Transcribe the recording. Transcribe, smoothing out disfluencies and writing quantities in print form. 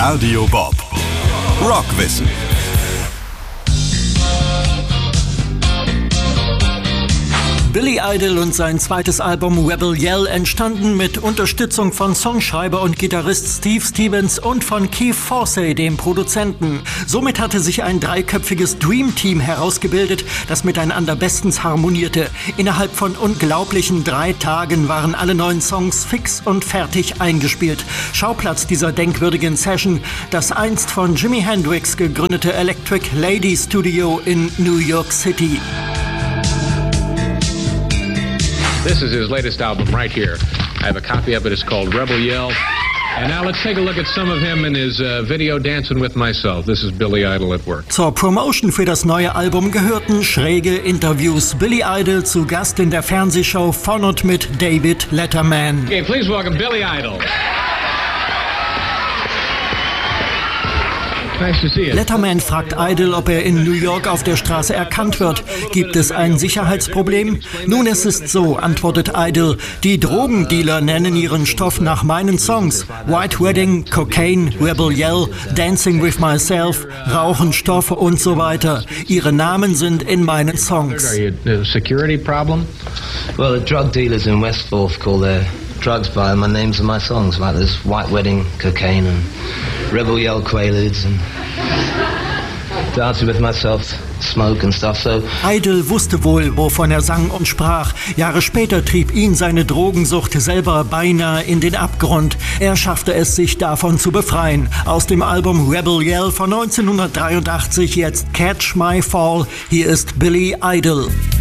Radio Bob. Rockwissen. Billy Idol und sein zweites Album Rebel Yell entstanden mit Unterstützung von Songschreiber und Gitarrist Steve Stevens und von Keith Forsey, dem Produzenten. Somit hatte sich ein dreiköpfiges Dream-Team herausgebildet, das miteinander bestens harmonierte. Innerhalb von unglaublichen 3 Tagen waren alle 9 Songs fix und fertig eingespielt. Schauplatz dieser denkwürdigen Session, das einst von Jimi Hendrix gegründete Electric Lady Studio in New York City. This is his latest album right here. I have a copy of it. It's called Rebel Yell. And now let's take a look at some of him in his video Dancing with Myself. This is Billy Idol at work. Zur Promotion für das neue Album gehörten schräge Interviews. Billy Idol zu Gast in der Fernsehshow von und mit David Letterman. Okay, please welcome Billy Idol. Nice to see you. Letterman fragt Idol, ob er in New York auf der Straße erkannt wird. Gibt es ein Sicherheitsproblem? Nun, es ist so, antwortet Idol. Die Drogendealer nennen ihren Stoff nach meinen Songs. White Wedding, Cocaine, Rebel Yell, Dancing with Myself, Rauchen, Stoffe und so weiter. Ihre Namen sind in meinen Songs. Are you a security problem? Well, the drug dealers in West Forth call their drugs by my names and my songs, like there's White Wedding, Cocaine, and Rebel Yell, Quaaludes, and Dancing with Myself, Smoke and stuff, so. Idol wusste wohl, wovon er sang und sprach. Jahre später trieb ihn seine Drogensucht selber beinahe in den Abgrund. Er schaffte es, sich davon zu befreien. Aus dem Album Rebel Yell von 1983 jetzt Catch My Fall. Hier ist Billy Idol.